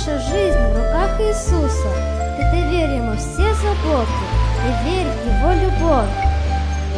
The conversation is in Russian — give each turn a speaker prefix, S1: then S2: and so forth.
S1: Наша жизнь в руках Иисуса. Ты доверь Ему все заботы и верь в Его любовь.